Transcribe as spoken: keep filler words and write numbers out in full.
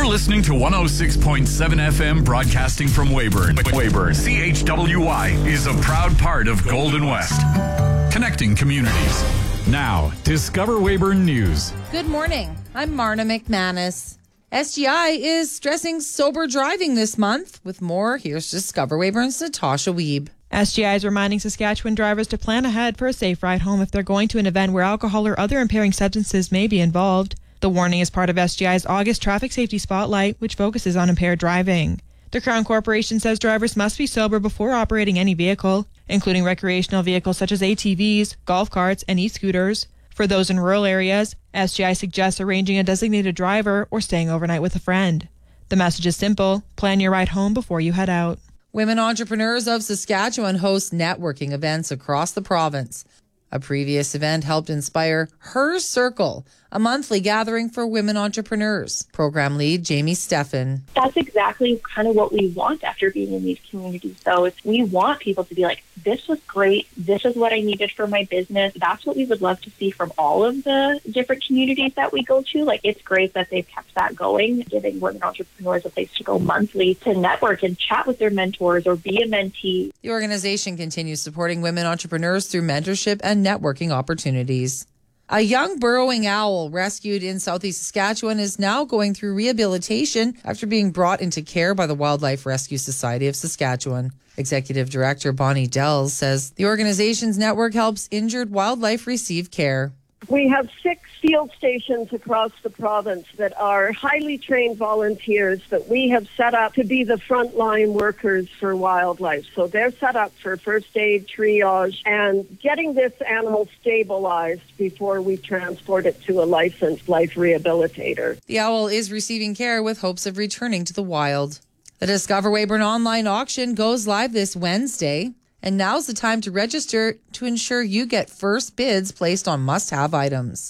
listening to one oh six point seven F M broadcasting from Weyburn. Weyburn, C H W Y, is a proud part of Golden West. Connecting communities. Now, Discover Weyburn News. Good morning. I'm Marna McManus. S G I is stressing sober driving this month. With more, here's Discover Weyburn's Natasha Wiebe. S G I is reminding Saskatchewan drivers to plan ahead for a safe ride home if they're going to an event where alcohol or other impairing substances may be involved. The warning is part of S G I's August Traffic Safety Spotlight, which focuses on impaired driving. The Crown Corporation says drivers must be sober before operating any vehicle, including recreational vehicles such as A T Vs, golf carts, and e-scooters. For those in rural areas, S G I suggests arranging a designated driver or staying overnight with a friend. The message is simple: plan your ride home before you head out. Women Entrepreneurs of Saskatchewan host networking events across the province. A previous event helped inspire Her Circle, a monthly gathering for women entrepreneurs. Program lead Jamie Steffen. That's exactly kind of what we want after being in these communities, though. It's, we want people to be like, this was great. This is what I needed for my business. That's what we would love to see from all of the different communities that we go to. Like, it's great that they've kept that going, giving women entrepreneurs a place to go monthly to network and chat with their mentors or be a mentee. The organization continues supporting women entrepreneurs through mentorship and networking opportunities. A young burrowing owl rescued in southeast Saskatchewan is now going through rehabilitation after being brought into care by the Wildlife Rescue Society of Saskatchewan. Executive Director Bonnie Dells says the organization's network helps injured wildlife receive care. We have six field stations across the province that are highly trained volunteers that we have set up to be the frontline workers for wildlife. So they're set up for first aid, triage, and getting this animal stabilized before we transport it to a licensed life rehabilitator. The owl is receiving care with hopes of returning to the wild. The Discover Weyburn online auction goes live this Wednesday. And now's the time to register to ensure you get first bids placed on must-have items.